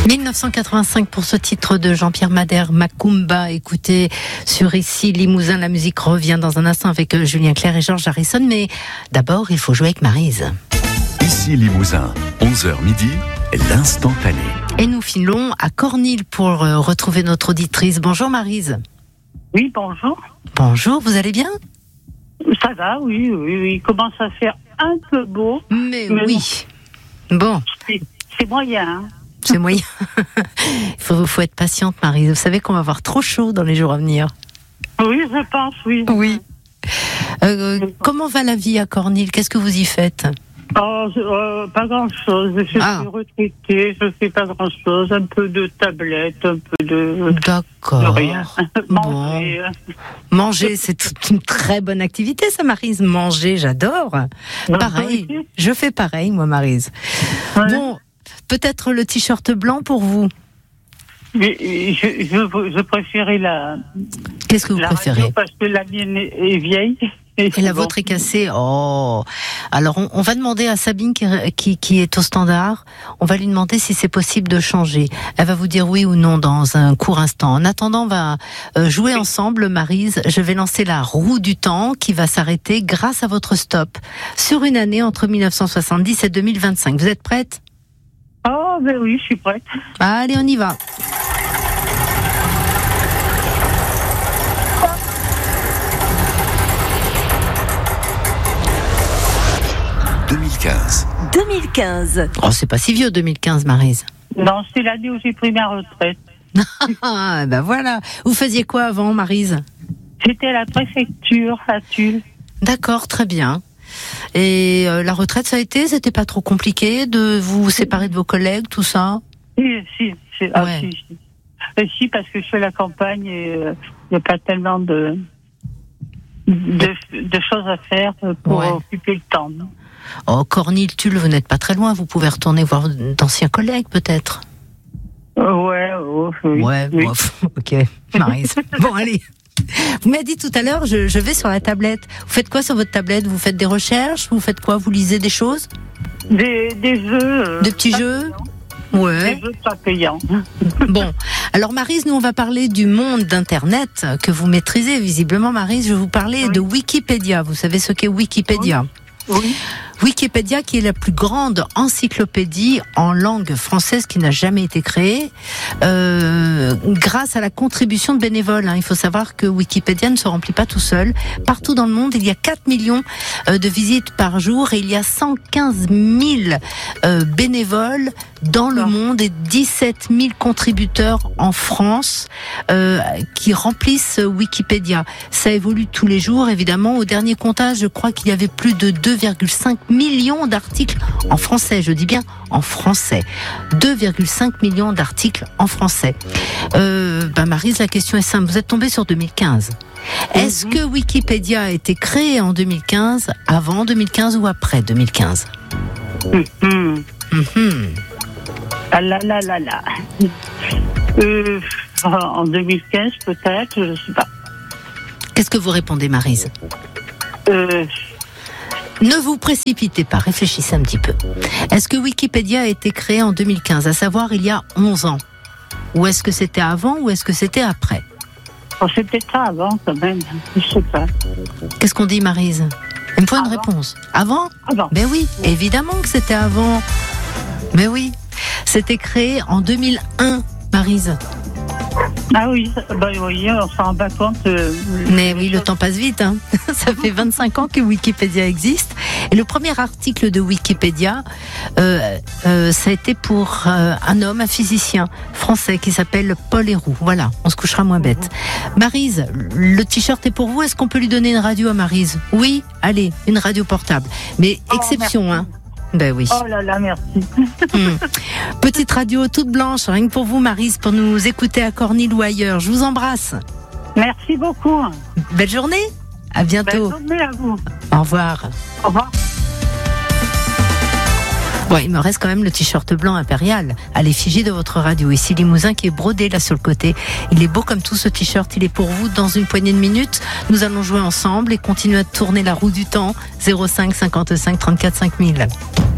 1985 pour ce titre de Jean-Pierre Madère, Macumba, écoutez sur Ici Limousin. La musique revient dans un instant avec Julien Clerc et Georges Harrison, mais d'abord il faut jouer avec Maryse. Ici Limousin, 11h midi, l'instantané. Et nous filons à Cornil pour retrouver notre auditrice. Bonjour Maryse. Oui, bonjour. Bonjour, vous allez bien ? Ça va, oui. Il commence à faire un peu beau. Mais oui. Bon. C'est moyen, hein. C'est moyen. Il faut être patiente, Maryse. Vous savez qu'on va avoir trop chaud dans les jours à venir. Oui, je pense, oui. Oui. Comment va la vie à Cornil ? Qu'est-ce que vous y faites ? Pas grand-chose. Je suis retraitée, je fais pas grand-chose. Un peu de tablette, un peu de... D'accord. De rien. Manger. Manger, c'est toute une très bonne activité, ça, Maryse. Manger, j'adore. Pareil. Je fais pareil, moi, Maryse. Ouais. Bon, peut-être le t-shirt blanc pour vous. Mais je préférais la... Qu'est-ce que vous préférez ? Radio parce que la mienne est vieille. Et la vôtre est cassée. Oh. Alors on va demander à Sabine qui est au standard. On va lui demander si c'est possible de changer. Elle va vous dire oui ou non dans un court instant. En attendant, on va jouer ensemble, Maryse. Je vais lancer la roue du temps qui va s'arrêter grâce à votre stop sur une année entre 1970 et 2025. Vous êtes prête ? Oh ben oui, je suis prête. Allez, on y va. 2015. Oh, c'est pas si vieux, 2015, Maryse. Non, c'est l'année où j'ai pris ma retraite. Ah, ben voilà. Vous faisiez quoi avant, Maryse ? J'étais à la préfecture, à Tulle. D'accord, très bien. Et la retraite, ça a été ? C'était pas trop compliqué de vous séparer de vos collègues, tout ça ? Si. Si, parce que je fais la campagne et il n'y a pas tellement de choses à faire pour occuper le temps. Oh, Cornil, Tulle, vous n'êtes pas très loin. Vous pouvez retourner voir d'anciens collègues, peut-être. Oui. Ok, Maryse. Bon, allez. Vous m'avez dit tout à l'heure, je vais sur la tablette. Vous faites quoi sur votre tablette ? Vous faites des recherches ? Vous faites quoi ? Vous lisez des choses ? Des jeux. Des petits jeux ? Ouais. Des jeux pas payants. Bon, alors Maryse, nous on va parler du monde d'Internet que vous maîtrisez visiblement, Maryse. Je vais vous parler de Wikipédia. Vous savez ce qu'est Wikipédia ? Oui. Wikipédia, qui est la plus grande encyclopédie en langue française qui n'a jamais été créée, grâce à la contribution de bénévoles. Il faut savoir que Wikipédia ne se remplit pas tout seul. Partout dans le monde, il y a 4 millions de visites par jour et il y a 115 000 bénévoles dans le monde et 17 000 contributeurs en France qui remplissent Wikipédia. Ça évolue tous les jours, évidemment. Au dernier comptage, je crois qu'il y avait plus de 2,5 millions d'articles en français. Je dis bien en français. 2,5 millions d'articles en français. Maryse, la question est simple. Vous êtes tombée sur 2015. Est-ce que Wikipédia a été créé en 2015, avant 2015 ou après 2015 ? Ah là. En 2015 peut-être, je ne sais pas. Qu'est-ce que vous répondez, Maryse ? Ne vous précipitez pas, réfléchissez un petit peu. Est-ce que Wikipédia a été créé en 2015, à savoir il y a 11 ans ? Ou est-ce que c'était avant ou est-ce que c'était après ? C'est peut-être ça avant quand même, je ne sais pas. Qu'est-ce qu'on dit, Maryse ? Il me faut une réponse. Avant ? Ben oui, évidemment que c'était avant. Mais oui, c'était créé en 2001, Maryse. Ah oui, on s'en rend pas compte. Mais oui, le temps passe vite. Ça fait 25 ans que Wikipédia existe. Et le premier article de Wikipédia, ça a été pour un homme, un physicien français qui s'appelle Paul Héroux. Voilà, on se couchera moins bête. Maryse, le t-shirt est pour vous. Est-ce qu'on peut lui donner une radio à Maryse ? Oui, allez, une radio portable. Mais exception, merci. Ben oui. Oh là là, merci. Petite radio toute blanche, rien que pour vous, Maryse, pour nous écouter à Cornil ou ailleurs. Je vous embrasse. Merci beaucoup. Belle journée. À bientôt. Belle journée à vous. Au revoir. Au revoir. Bon, il me reste quand même le t-shirt blanc impérial à l'effigie de votre radio. Ici Limousin qui est brodé là sur le côté. Il est beau comme tout ce t-shirt. Il est pour vous dans une poignée de minutes. Nous allons jouer ensemble et continuer à tourner la roue du temps. 05 55 34 5000.